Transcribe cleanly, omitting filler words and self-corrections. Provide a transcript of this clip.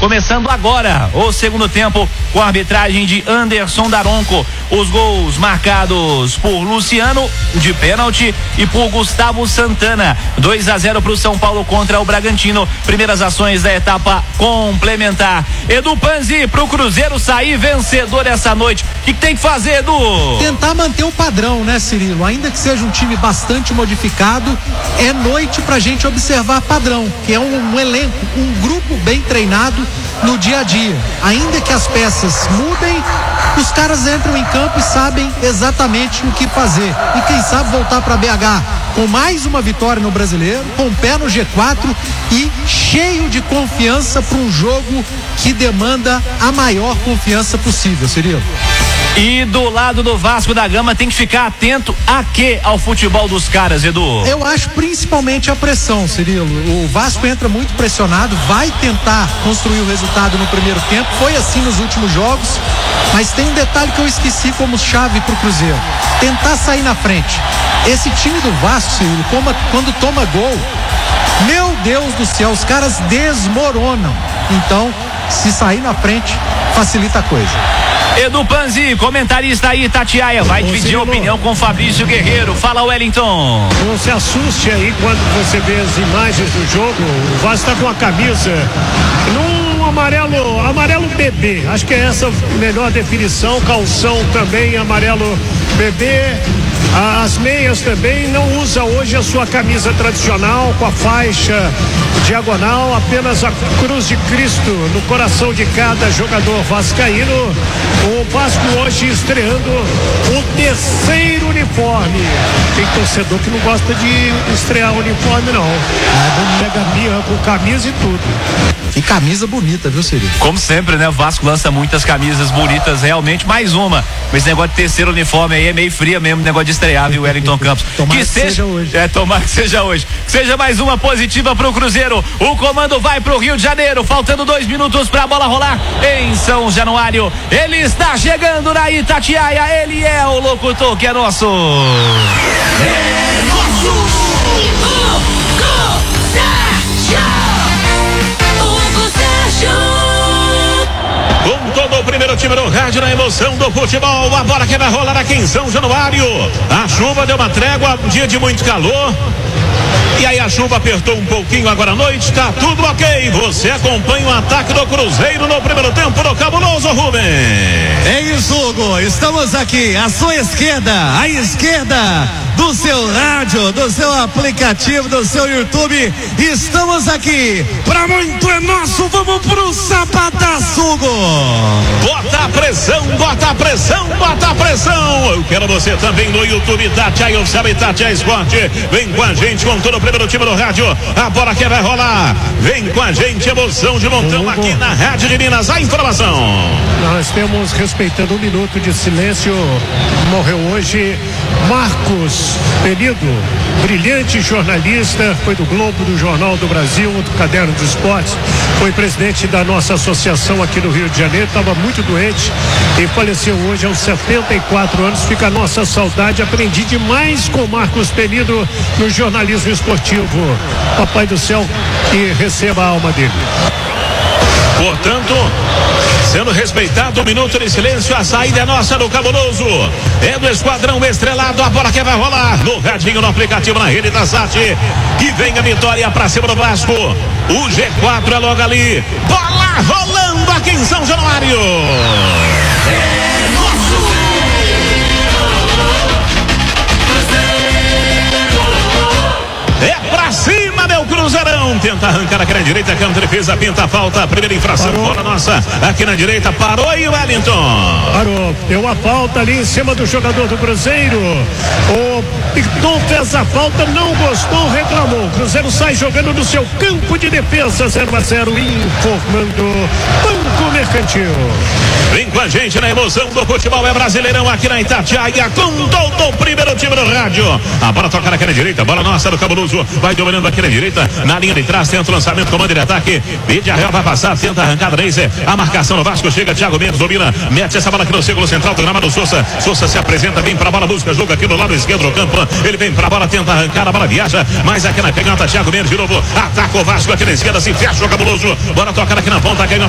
começando agora o segundo tempo com a arbitragem de Anderson Daronco. Os gols marcados por Luciano de pênalti e por Gustavo Santana. 2-0 para o São Paulo contra o Bragantino. Primeiras ações da etapa complementar. Edu Panzi, pro Cruzeiro sair vencedor essa noite, o que tem que fazer, Edu? Tentar manter o padrão, né, Cirilo? Ainda que seja um time bastante modificado, é noite pra gente observar padrão, que é um elenco, um grupo bem treinado no dia a dia. Ainda que as peças mudem, os caras entram em campo e sabem exatamente o que fazer. E quem sabe voltar para BH com mais uma vitória no Brasileiro, com o pé no G4 e cheio de confiança para um jogo que demanda a maior confiança possível, Cirilo. E do lado do Vasco da Gama tem que ficar atento a quê? Ao futebol dos caras, Edu? Eu acho principalmente a pressão, Cirilo. O Vasco entra muito pressionado, vai tentar construir o resultado no primeiro tempo, foi assim nos últimos jogos, mas tem um detalhe que eu esqueci como chave pro Cruzeiro: tentar sair na frente. Esse time do Vasco, Cirilo, quando toma gol, meu Deus do céu, os caras desmoronam. Então, se sair na frente, facilita a coisa. Edu Panzi, comentarista aí, Itatiaia, vai dividir a opinião com Fabrício Guerreiro. Fala, Wellington. Não se assuste aí quando você vê as imagens do jogo. O Vasco tá com a camisa num amarelo bebê. Acho que é essa a melhor definição. Calção também amarelo bebê. As meias também. Não usa hoje a sua camisa tradicional com a faixa diagonal, apenas a cruz de Cristo no coração de cada jogador vascaíno. O Vasco hoje estreando o terceiro uniforme. Tem torcedor que não gosta de estrear o uniforme, não. Pega birra com camisa e tudo. Que camisa bonita, viu, Cirilo? Como sempre, né? O Vasco lança muitas camisas bonitas, realmente. Mais uma. Mas esse negócio de terceiro uniforme aí é meio fria mesmo, negócio de estrear, viu, Wellington Campos? Tomara que seja hoje. Tomara que seja hoje. Que seja mais uma positiva pro Cruzeiro. O comando vai pro Rio de Janeiro, faltando 2 minutos pra bola rolar em São Januário. Ele está chegando na Itatiaia, ele é o locutor que é nosso. É nosso. Com todo o primeiro time do rádio na emoção do futebol, a bola que vai rolar aqui em São Januário. A chuva deu uma trégua, um dia de muito calor. E aí a chuva apertou um pouquinho agora à noite, tá tudo ok. Você acompanha o ataque do Cruzeiro no primeiro tempo do Cabuloso, Rubem. É isso, Hugo. Estamos aqui à sua esquerda, à esquerda do seu rádio, do seu aplicativo, do seu YouTube. Estamos aqui pra muito é nosso. Vamos pro sapataço, Hugo. Bota a pressão, bota a pressão, bota a pressão. Eu quero você também no YouTube, Itatiaia Oficial, Itatiaia Esporte. Vem com a gente com todo o primeiro time do rádio. A bola que vai rolar. Vem com a gente, emoção de montão aqui na Rádio de Minas. A informação. Nós temos, respeitando 1 minuto de silêncio, morreu hoje Marcos Penido, brilhante jornalista, foi do Globo, do Jornal do Brasil, do Caderno dos Esportes, foi presidente da nossa associação aqui no Rio de Janeiro, estava muito doente e faleceu hoje aos 74 anos. Fica a nossa saudade. Aprendi demais com Marcos Penido no jornalismo esportivo. Papai do céu que receba a alma dele. Portanto, sendo respeitado 1 minuto de silêncio, a saída é nossa do Cabuloso. É do Esquadrão Estrelado, a bola que vai rolar no radinho, no aplicativo, na rede da SAT. E vem a vitória pra cima do Vasco. O G4 é logo ali. Bola rolando aqui em São Januário. É nosso. É pra cima, meu Cruzeirão. Tenta arrancar aqui na direita, canto de defesa, pinta a falta. Primeira infração, bola nossa aqui na direita. Parou e o Wellington. Parou, deu a falta ali em cima do jogador do Cruzeiro. O Picton fez a falta, não gostou, reclamou. O Cruzeiro sai jogando no seu campo de defesa, 0-0, informando Banco Mercantil. Vem com a gente na emoção do futebol, é Brasileirão aqui na Itatiaia, com todo o primeiro time do rádio. A bola toca aqui na direita, bola nossa do Cabuloso, vai dominando aqui na direita, na linha de trás, tenta o lançamento, comando de ataque, Mídia Real vai passar, tenta a arrancada, a marcação no Vasco, chega, Thiago Mendes, domina, mete essa bola aqui no círculo central do gramado, Sousa se apresenta, vem pra bola, busca jogo aqui no lado esquerdo do campo, ele vem pra bola, tenta arrancar, a bola viaja, mas aqui na pegada, Thiago Mendes de novo, ataca o Vasco aqui na esquerda, se fecha o Cabuloso, bola tocar aqui na ponta, caiu